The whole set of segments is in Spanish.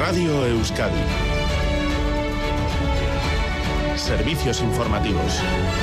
Radio Euskadi. Servicios informativos.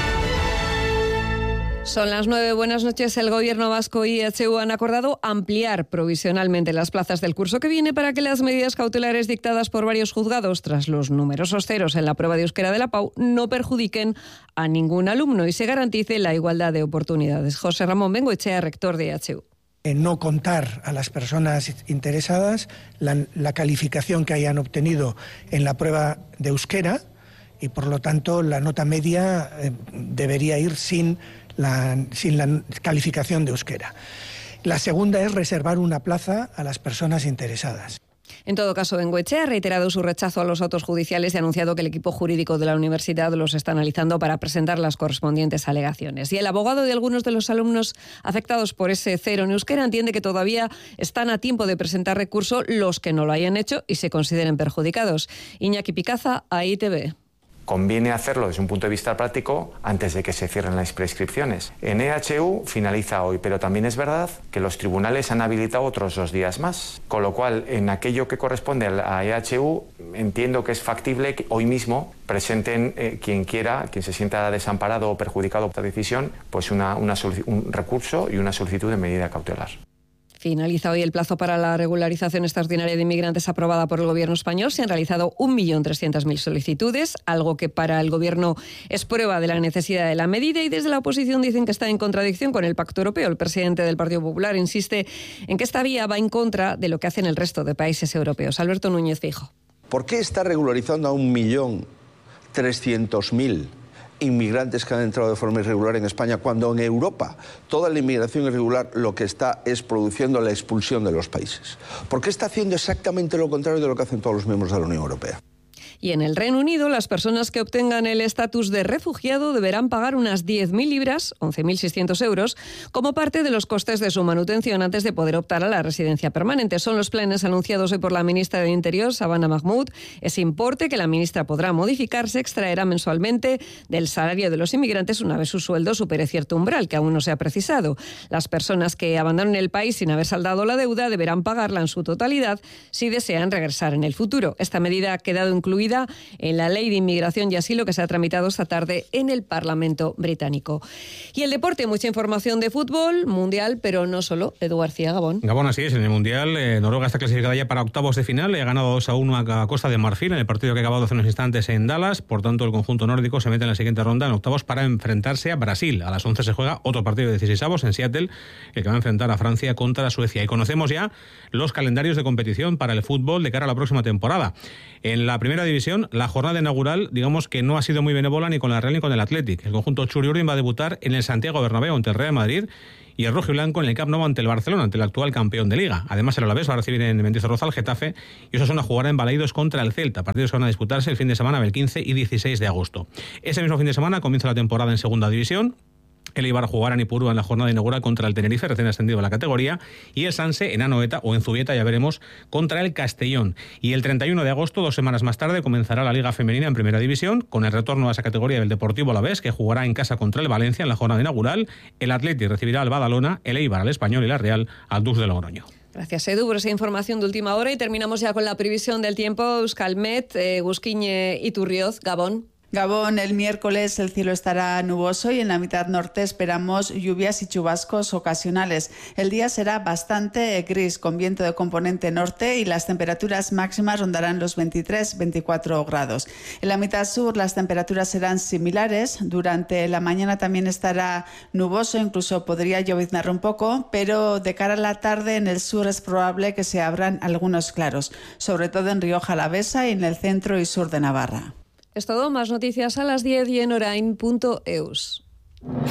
Son las 9. Buenas noches. El Gobierno vasco y EHU han acordado ampliar provisionalmente las plazas del curso que viene para que las medidas cautelares dictadas por varios juzgados tras los numerosos ceros en la prueba de euskera de la PAU no perjudiquen a ningún alumno y se garantice la igualdad de oportunidades. José Ramón Bengoechea, rector de EHU. No contar a las personas interesadas la calificación que hayan obtenido en la prueba de euskera y, por lo tanto, la nota media debería ir sin la calificación de euskera. La segunda es reservar una plaza a las personas interesadas. En todo caso, Bengoechea ha reiterado su rechazo a los autos judiciales y ha anunciado que el equipo jurídico de la universidad los está analizando para presentar las correspondientes alegaciones. Y el abogado de algunos de los alumnos afectados por ese cero en euskera entiende que todavía están a tiempo de presentar recurso los que no lo hayan hecho y se consideren perjudicados. Iñaki Picaza, AITV. Conviene hacerlo desde un punto de vista práctico antes de que se cierren las prescripciones. En EHU finaliza hoy, pero también es verdad que los tribunales han habilitado otros 2 días más. Con lo cual, en aquello que corresponde a EHU, entiendo que es factible que hoy mismo presenten quien se sienta desamparado o perjudicado por esta decisión, pues un recurso y una solicitud de medida cautelar. Finaliza hoy el plazo para la regularización extraordinaria de inmigrantes aprobada por el Gobierno español. Se han realizado 1.300.000 solicitudes, algo que para el Gobierno es prueba de la necesidad de la medida y desde la oposición dicen que está en contradicción con el Pacto Europeo. El presidente del Partido Popular insiste en que esta vía va en contra de lo que hacen el resto de países europeos. Alberto Núñez Feijóo. ¿Por qué está regularizando a 1.300.000 inmigrantes que han entrado de forma irregular en España, cuando en Europa toda la inmigración irregular lo que está es produciendo la expulsión de los países? ¿Por qué está haciendo exactamente lo contrario de lo que hacen todos los miembros de la Unión Europea? Y en el Reino Unido, las personas que obtengan el estatus de refugiado deberán pagar unas 10.000 libras, 11.600 euros, como parte de los costes de su manutención antes de poder optar a la residencia permanente. Son los planes anunciados hoy por la ministra de Interior, Sabana Mahmood. Ese importe, que la ministra podrá modificar, se extraerá mensualmente del salario de los inmigrantes una vez su sueldo supere cierto umbral, que aún no se ha precisado. Las personas que abandonen el país sin haber saldado la deuda deberán pagarla en su totalidad si desean regresar en el futuro. Esta medida ha quedado incluida en la Ley de Inmigración y Asilo que se ha tramitado esta tarde en el Parlamento británico. Y el deporte, mucha información de fútbol, mundial, pero no solo. Edu García, Gabón. Gabón, así es. En el mundial, Noruega está clasificada ya para octavos de final. Ha ganado 2-1 a Costa de Marfil en el partido que ha acabado hace unos instantes en Dallas. Por tanto, el conjunto nórdico se mete en la siguiente ronda en octavos para enfrentarse a Brasil. A las 11 se juega otro partido de 16avos en Seattle, el que va a enfrentar a Francia contra Suecia. Y conocemos ya los calendarios de competición para el fútbol de cara a la próxima temporada. En la primera división, la jornada inaugural, digamos que no ha sido muy benévola ni con la Real ni con el Athletic. El conjunto Txuri-Urdin va a debutar en el Santiago Bernabéu ante el Real Madrid y el rojo y blanco en el Camp Nou ante el Barcelona, ante el actual campeón de Liga. Además, el Alavés va a recibir en Mendizorroza al Getafe y Osasuna jugará en Balaidos contra el Celta. Partidos que van a disputarse el fin de semana del 15 y 16 de agosto. Ese mismo fin de semana comienza la temporada en Segunda División. El Eibar jugará en Ipurúa en la jornada inaugural contra el Tenerife, recién ascendido a la categoría, y el Sanse en Anoeta o en Zubieta, ya veremos, contra el Castellón. Y el 31 de agosto, 2 semanas más tarde, comenzará la Liga Femenina en Primera División, con el retorno a esa categoría del Deportivo Alavés, que jugará en casa contra el Valencia en la jornada inaugural. El Athletic recibirá al Badalona, el Eibar al Español y la Real al Dux de Logroño. Gracias, Edu, por esa información de última hora. Y terminamos ya con la previsión del tiempo. Euskalmet, Gusquiñe y Turrioz, Gabón. Gabón, el miércoles el cielo estará nuboso y en la mitad norte esperamos lluvias y chubascos ocasionales. El día será bastante gris, con viento de componente norte y las temperaturas máximas rondarán los 23-24 grados. En la mitad sur las temperaturas serán similares. Durante la mañana también estará nuboso, incluso podría lloviznar un poco, pero de cara a la tarde en el sur es probable que se abran algunos claros, sobre todo en Rioja Alavesa y en el centro y sur de Navarra. Es todo, más noticias a las 10 y en orain.eus.